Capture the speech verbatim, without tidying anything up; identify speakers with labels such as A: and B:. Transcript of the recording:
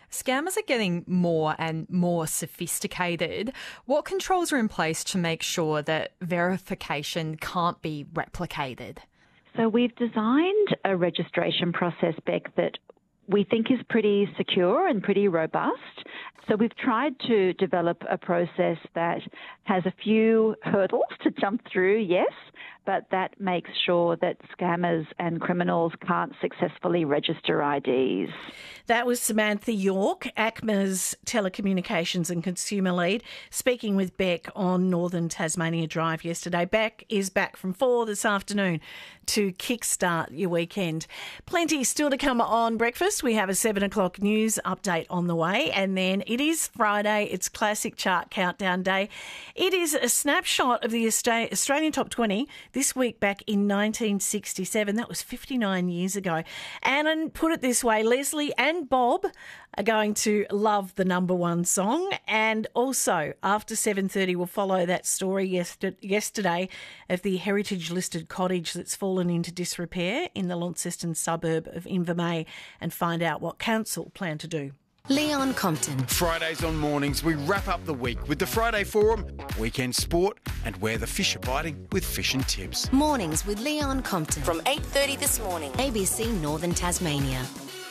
A: Scammers are getting more and more sophisticated. What controls are in place to make sure that verification can't be replicated?
B: So we've designed a registration process, Beck, that we think is pretty secure and pretty robust. So we've tried to develop a process that has a few hurdles to jump through, yes, but that makes sure that scammers and criminals can't successfully register I Ds.
C: That was Samantha York, ACMA's Telecommunications and Consumer Lead, speaking with Beck on Northern Tasmania Drive yesterday. Beck is back from four this afternoon to kickstart your weekend. Plenty still to come on breakfast. We have a seven o'clock news update on the way, and then it is Friday. It's Classic Chart Countdown Day. It is a snapshot of the Australian Top twenty this week back in nineteen sixty-seven. That was fifty-nine years ago. And put it this way, Leslie and Bob are going to love the number one song. And also, after seven thirty, we'll follow that story yesterday of the heritage-listed cottage that's fallen into disrepair in the Launceston suburb of Invermay and find out what council plan to do.
D: Leon Compton.
E: Fridays on mornings, we wrap up the week with the Friday Forum, weekend sport, and where the fish are biting with Fish and Tips.
D: Mornings with Leon Compton.
F: From eight thirty this morning.
D: A B C Northern Tasmania.